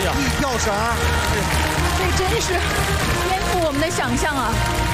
呀， 跳绳， 这真是颠覆我们的想象啊！